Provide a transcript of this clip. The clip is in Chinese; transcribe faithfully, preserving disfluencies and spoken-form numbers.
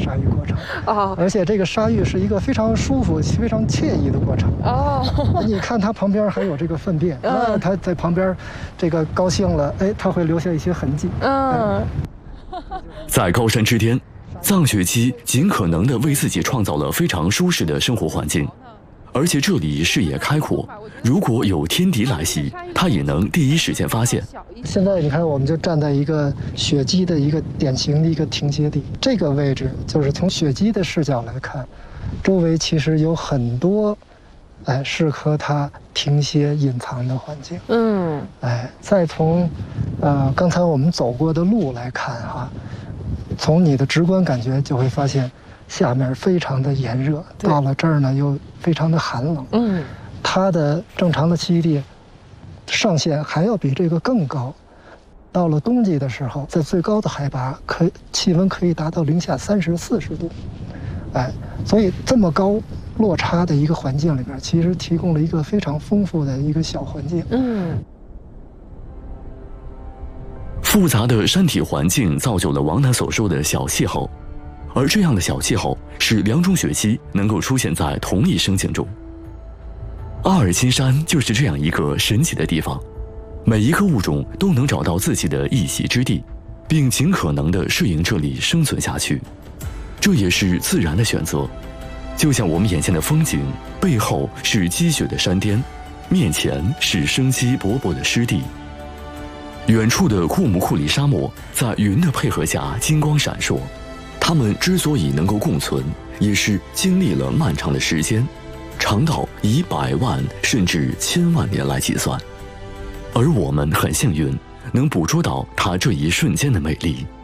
沙浴过程。 哦， 而且这个沙浴是一个非常舒服、非常惬意的过程。 哦， 你看它旁边还有这个粪便， 嗯、 啊，它在旁边，这个高兴了，哎，它会留下一些痕迹。 嗯， 在高山之巅，藏雪姬尽可能地为自己创造了非常舒适的生活环境。而且这里视野开阔，如果有天敌来袭，它也能第一时间发现。 现在你看，我们就站在一个雪姬的一个典型的一个停歇地，这个位置就是从雪姬的视角来看，周围其实有很多，哎，适合它停歇隐藏的环境。 嗯， 哎，再从，呃，刚才我们走过的路来看哈，从你的直观感觉就会发现。下面非常的炎热，到了这儿呢又非常的寒冷。 嗯， 它的正常的栖息地上限还要比这个更高。到了冬季的时候，在最高的海拔，可气温可以达到零下三十、四十度。哎，所以这么高落差的一个环境里边，其实提供了一个非常丰富的一个小环境。 嗯， 复杂的山体环境造就了王楠所说的小气候。而这样的小气候使两种雪姬能够出现在同一生境中。阿尔金山就是这样一个神奇的地方，每一个物种都能找到自己的一席之地，并尽可能地适应这里生存下去。这也是自然的选择，就像我们眼前的风景，背后是积雪的山巅，面前是生机勃勃的湿地。远处的库姆库里沙漠在云的配合下金光闪烁。它们之所以能够共存，也是经历了漫长的时间，长到以百万甚至千万年来计算。而我们很幸运，能捕捉到它这一瞬间的美丽。